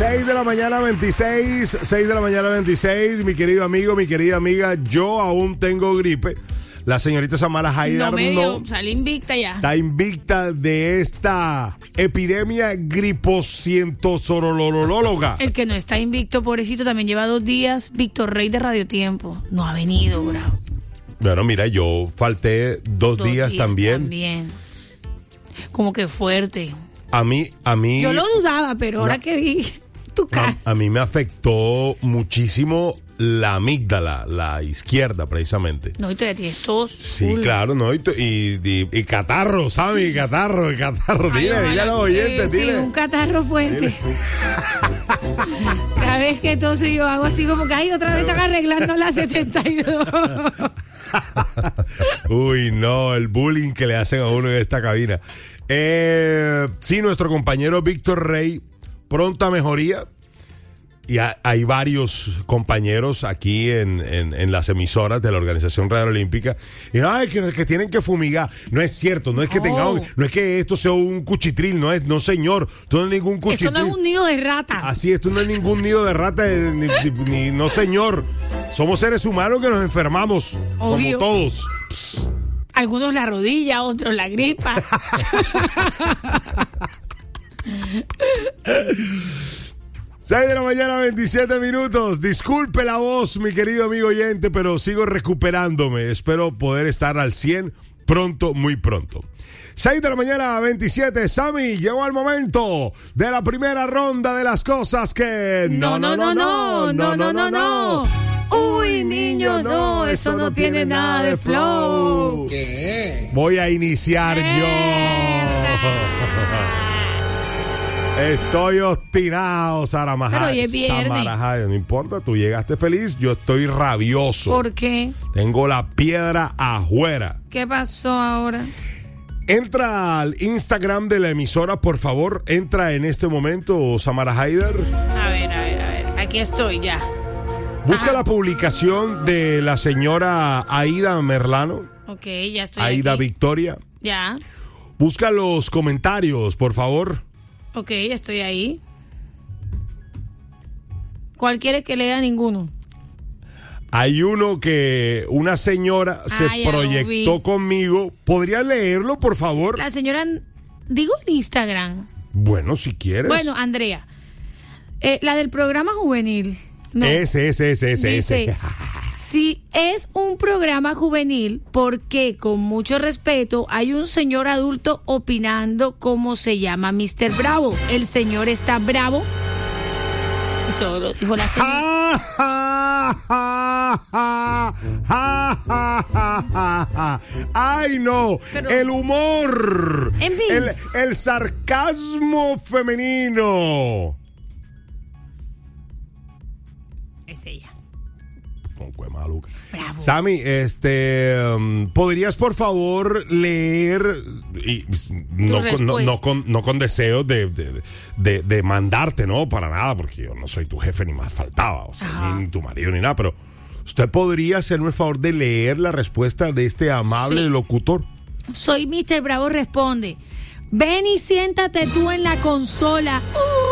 6 de la mañana 26, 6 de la mañana 26, mi querido amigo, mi querida amiga, yo aún tengo gripe. La señorita Samara Haidar salí invicta ya. Está invicta de esta epidemia griposientosorolóloga. El que no está invicto, pobrecito, también lleva 2 días. Víctor Rey de Radio Tiempo. No ha venido, bravo. Bueno, mira, yo falté 2 días también. Como que fuerte. A mí. Yo lo dudaba, pero ahora que vi tu cara. A mí me afectó muchísimo la amígdala, la izquierda, precisamente. No, y todavía tienes tos. Sí, claro, ¿no? Y catarro, ¿sabes? Catarro. Dile a los oyentes, dile. Sí, un catarro fuerte. Cada vez que toso yo hago así como que, ay, otra vez están arreglando la 72. Uy, no, el bullying que le hacen a uno en esta cabina. Sí, nuestro compañero Víctor Rey, pronta mejoría. Y hay varios compañeros aquí en las emisoras de la Organización Radio Olímpica. Y no, que tienen que fumigar. No es cierto, no es que no es que esto sea un cuchitril, no señor. Esto no es ningún cuchitril. Esto no es un nido de rata. Así, esto no es ningún nido de rata, no señor. Somos seres humanos que nos enfermamos, obvio, como todos. Algunos la rodilla, otros la gripa. 6 de la mañana, 27 minutos. Disculpe la voz, mi querido amigo oyente, pero sigo recuperándome. Espero poder estar al 100 pronto, muy pronto. 6 de la mañana, 27. Sammy, llegó el momento de la primera ronda de las cosas que... No. Uy, niño, no, eso no tiene nada de flow. ¿Qué? Voy a iniciar yo. Estoy obstinado, Sara Maja. Pero hoy es viernes. Samara, no importa, tú llegaste feliz, yo estoy rabioso. ¿Por qué? Tengo la piedra afuera. ¿Qué pasó ahora? Entra al Instagram de la emisora, por favor. Entra en este momento, Samara Haidar. A ver. Aquí estoy ya. Busca la publicación de la señora Aida Merlano. Ok, ya estoy Aida aquí. Victoria. Ya. Busca los comentarios, por favor. Ok, estoy ahí. ¿Cuál quieres que lea? Ninguno. Hay uno que una señora se proyectó conmigo. ¿Podría leerlo, por favor? La señora, digo en Instagram. Bueno, si quieres. Bueno, Andrea. La del programa juvenil. No. Ese. Dice, si es un programa juvenil, ¿por qué, con mucho respeto, hay un señor adulto opinando cómo se llama Mr. Bravo? ¿El señor está bravo? Eso lo dijo la señora. ¡Ay, no! Pero el humor. El sarcasmo femenino. Es ella. Con cue maluca. Bravo. Sammy, ¿podrías por favor leer y no con deseo de mandarte, no, para nada, porque yo no soy tu jefe ni más faltaba, o sea, ni tu marido ni nada, pero usted podría hacerme el favor de leer la respuesta de este amable locutor? Soy Mr. Bravo, responde. Ven y siéntate tú en la consola.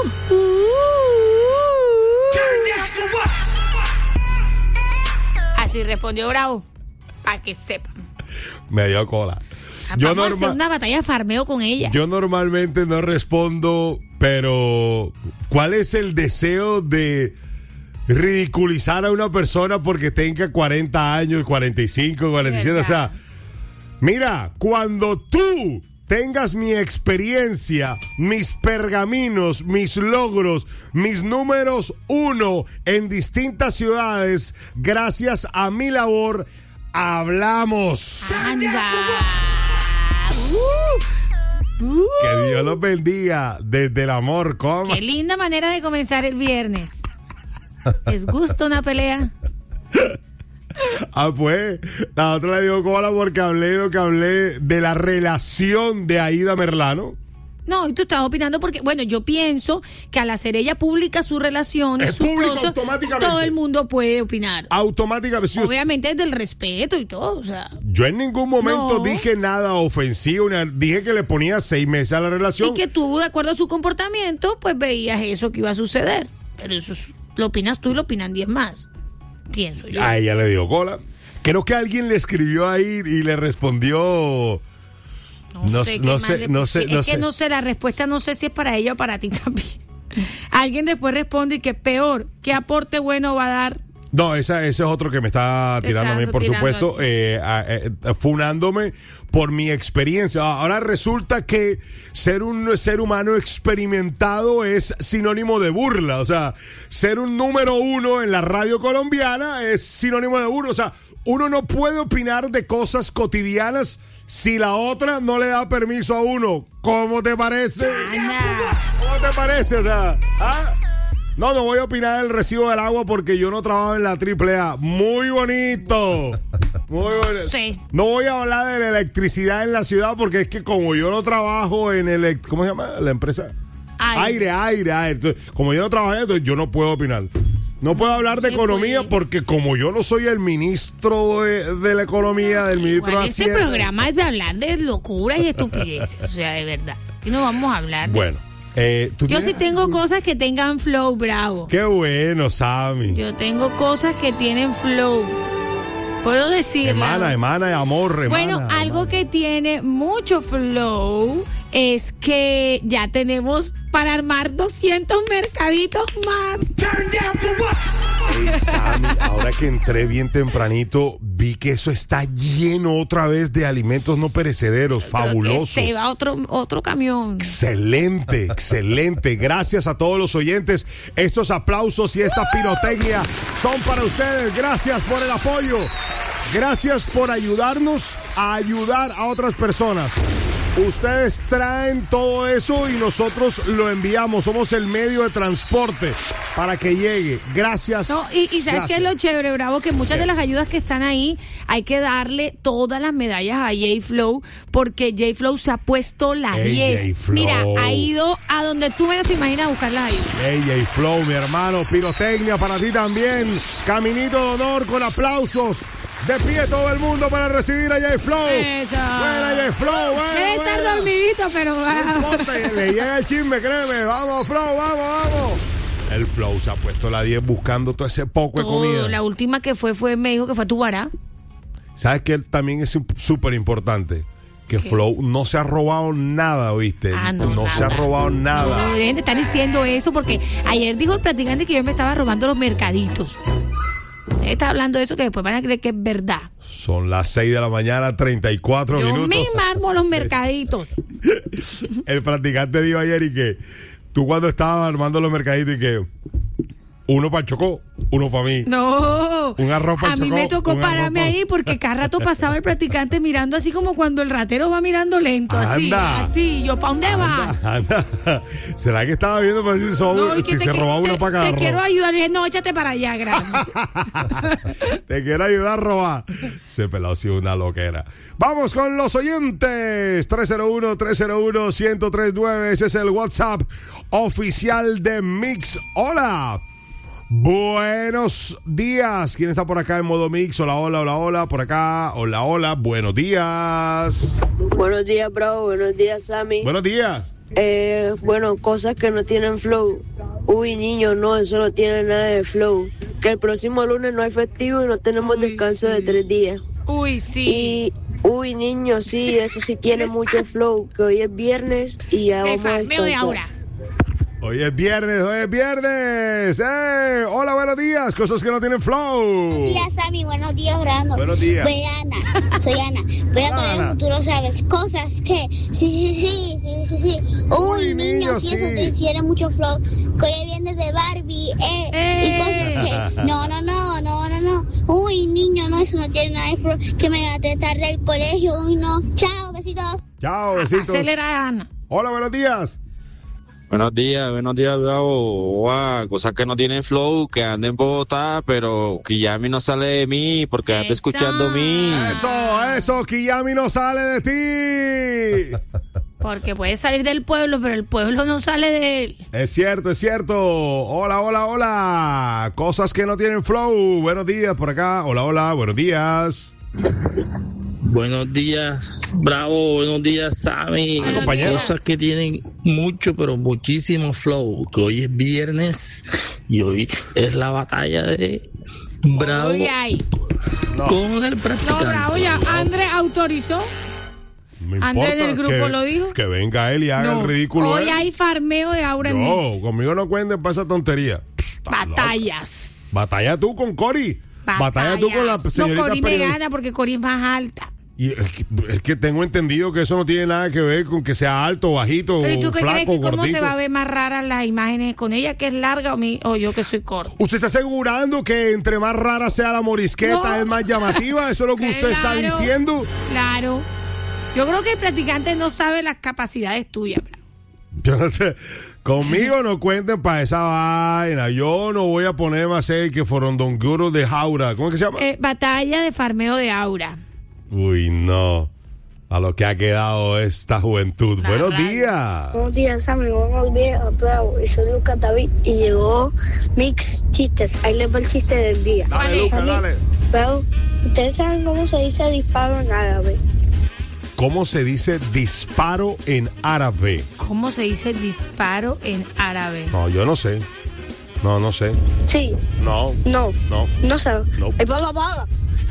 Así respondió Bravo, para que sepan. Me dio cola. Vamos a hacer una batalla de farmeo con ella. Yo normalmente no respondo, pero ¿cuál es el deseo de ridiculizar a una persona porque tenga 40 años, 45, 47? ¿verdad? O sea, mira, cuando tú tengas mi experiencia, mis pergaminos, mis logros, mis números 1 en distintas ciudades, gracias a mi labor, hablamos. ¡Anda! Que Dios los bendiga desde el amor. ¿Cómo? Qué linda manera de comenzar el viernes. ¿Les gusta una pelea? Pues, la otra le dio cola porque hablé de la relación de Aida Merlano. No, y tú estás opinando porque, bueno, yo pienso que al hacer ella pública su relación, es su público cosa, automáticamente. todo el mundo puede opinar. Automáticamente. Si Obviamente es del respeto y todo, o sea. yo en ningún momento No. dije nada ofensivo, dije que le ponía 6 meses a la relación. Y que tú, de acuerdo a su comportamiento, pues veías eso que iba a suceder. Pero eso lo opinas tú y lo opinan 10 más. Pienso yo. A ella le dio cola. Creo que alguien le escribió ahí y le respondió. No sé, no sé, la respuesta no sé si es para ella o para ti también. Alguien después responde y que peor, ¿qué aporte bueno va a dar? No, ese es otro que me está tirando a mí, por supuesto, funándome por mi experiencia. Ahora resulta que ser un ser humano experimentado es sinónimo de burla. O sea, ser un número 1 en la radio colombiana es sinónimo de burla. O sea, uno no puede opinar de cosas cotidianas si la otra no le da permiso a uno. ¿Cómo te parece? ¿Cómo te parece? O sea, ¿ah? No voy a opinar del recibo del agua porque yo no trabajo en la AAA. Muy bonito. Muy bonito. Sí. No voy a hablar de la electricidad en la ciudad porque es que como yo no trabajo en ¿cómo se llama la empresa? Aire. Entonces, como yo no trabajo en esto, yo no puedo opinar. No puedo hablar de economía porque como yo no soy el ministro de la economía, del ministro de Hacienda. Este programa es de hablar de locuras y estupideces, o sea, de verdad. Y no vamos a hablar de... Bueno. Yo sí tengo cosas que tengan flow, Bravo. Qué bueno, Sammy. Yo tengo cosas que tienen flow. Puedo decirlo. Emana, amor, Bueno, algo que tiene mucho flow es que ya tenemos para armar 200 mercaditos más. Hey, Sammy, ahora que entré bien tempranito, vi que eso está lleno otra vez de alimentos no perecederos. Fabuloso. Se va otro camión. Excelente. Gracias a todos los oyentes. Estos aplausos y esta pirotecnia son para ustedes. Gracias por el apoyo. Gracias por ayudarnos a ayudar a otras personas. Ustedes traen todo eso y nosotros lo enviamos. Somos el medio de transporte para que llegue. Gracias. No, y ¿sabes qué es lo chévere, Bravo? Que muchas de las ayudas que están ahí hay que darle todas las medallas a J-Flow porque J-Flow se ha puesto la 10. Mira, ha ido a donde tú menos te imaginas a buscar las ayudas. Hey, J-Flow, mi hermano. Pirotecnia para ti también. Caminito de honor con aplausos. De pie todo el mundo para recibir a J-Flow. Buena J-Flow. Debe estar dormidito, pero no importa, le llega el chisme, créeme. Vamos, Flow, vamos. El Flow se ha puesto la 10 buscando todo ese poco de comida. La última que fue me dijo que fue a Tubará. ¿Sabes que también es súper importante? Que Flow no se ha robado nada, ¿oíste? No se ha robado nada. No, deben de estar diciendo eso porque ayer dijo el practicante que yo me estaba robando los mercaditos. Está hablando de eso que después van a creer que es verdad. Son las 6 de la mañana, 34 minutos. Yo misma armo los mercaditos. El practicante dijo ayer y que tú cuando estabas armando los mercaditos y que uno para el Chocó, uno para mí. No. Un arroz para el Chocó. A mí me tocó pararme ahí porque cada rato pasaba el practicante mirando así como cuando el ratero va mirando lento. Así. Yo, ¿para dónde vas? Anda. ¿Será que estaba viendo para decir si se robaba uno para cada Te arroz? quiero ayudar. No, échate para allá, gracias. Te quiero ayudar a robar. Se peló así una loquera. Vamos con los oyentes. 301-301-1039. Ese es el WhatsApp oficial de Mix. Hola. Buenos días. ¿Quién está por acá en modo Mix? Hola. Por acá. Hola. Buenos días. Buenos días, Bravo. Buenos días, Sammy. Buenos días. Bueno, cosas que no tienen flow. Uy, niño, no, eso no tiene nada de flow. Que el próximo lunes no hay festivo y no tenemos descanso de 3 días. Uy, sí. Y, uy, niño, sí, eso sí tiene mucho flow. Que hoy es viernes y ya vamos a descansar. Hoy es viernes. Hola, buenos días. Cosas que no tienen flow. Buenos días, Sammy. Buenos días, Brando. Buenos días. Soy Ana. Voy a traer un futuro, ¿sabes? Cosas que... Sí. Uy, niño, sí, eso tiene mucho flow. Que hoy viene de Barbie, Y cosas que... No. Uy, niño, no, eso no tiene nada de flow. Que me va a tratar del colegio. Uy, no. Chao, besitos. Chao, besitos. Acelera, Ana. Hola, buenos días. Buenos días, Bravo. Wow, cosas que no tienen flow, que anden en Bogotá, pero Kiyami no sale de mí porque anda escuchando a mí. Eso, Kiyami no sale de ti. Porque puede salir del pueblo, pero el pueblo no sale de él. Es cierto, es cierto. Hola, hola, hola. Cosas que no tienen flow. Buenos días por acá. Hola, hola, buenos días. Buenos días, Bravo. Buenos días, Sammy. Compañero. Cosas que tienen mucho, pero muchísimo flow. Que hoy es viernes y hoy es la batalla de Bravo con el practicante. No, Bravo, ya André autorizó. Me Andrés importa del grupo lo dijo. Que venga él y haga el ridículo. Hoy hay farmeo de Aura en Mix. Conmigo no cuenten para esa tontería. Batallas. Batalla tú con Cori. Batalla tú con la señorita. No, Cori me gana porque Cori es más alta. Y es que tengo entendido que eso no tiene nada que ver con que sea alto, bajito, Pero ¿y tú qué flaco, crees que gordito? cómo se va a ver más raras las imágenes con ella que es larga o yo que soy corta? ¿Usted está asegurando que entre más rara sea la morisqueta es más llamativa? ¿Eso es lo que usted está diciendo? Claro. Yo creo que el practicante no sabe las capacidades tuyas. Yo no sé. Conmigo no cuenten para esa vaina. Yo no voy a poner más que Forondonguro de Aura. ¿Cómo es que se llama? Batalla de farmeo de Aura. Uy, no. A lo que ha quedado esta juventud. Buenos días. Buenos días, Sammy. Buenos días, Bravo. Y soy Lucas David. Y llegó Mix Chistes. Ahí les va el chiste del día. Dale, Lucas, dale. Bravo, ¿ustedes saben cómo se dice disparo en árabe? ¿Cómo se dice disparo en árabe? ¿Cómo se dice disparo en árabe? No, yo no sé. No sé. Sí. No. No saben. No. ¡Es para la bala!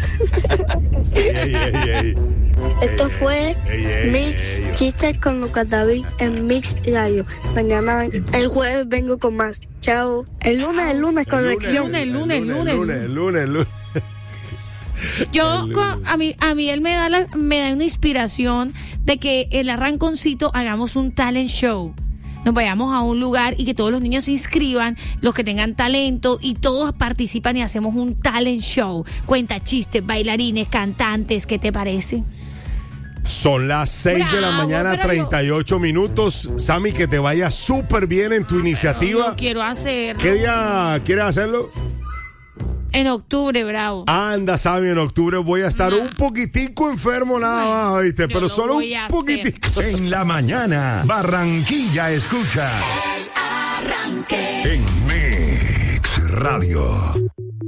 Ey. Esto fue Mix Chistes con Lucas David en Mix Radio. Mañana, el jueves vengo con más. Chao. El lunes conexión. El lunes. El lunes. Yo, a mí él me da una inspiración de que el arranconcito hagamos un talent show. Nos vayamos a un lugar y que todos los niños se inscriban, los que tengan talento, y todos participan y hacemos un talent show. Cuenta chistes, bailarines, cantantes, ¿qué te parece? Son las 6 de la mañana, 38 minutos. Sammy, que te vaya súper bien en tu iniciativa. Yo quiero hacerlo. ¿Qué día quieres hacerlo? En octubre, Bravo. Anda, Sammy, en octubre voy a estar un poquitico enfermo nada más, ¿viste? Pero solo un poquitico. En la mañana, Barranquilla escucha. El Arranque. En Mix Radio.